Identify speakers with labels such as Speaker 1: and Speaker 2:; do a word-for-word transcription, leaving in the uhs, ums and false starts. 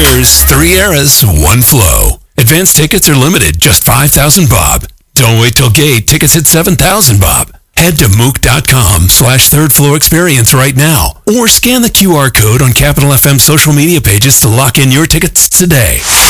Speaker 1: years, three eras, one flow. Advance tickets are limited, just five thousand bob. Don't wait till gate. Tickets hit seven thousand bob. Head to mook.com slash third floor experience right now, or scan the Q R code on Capital F M social media pages to lock in your tickets today.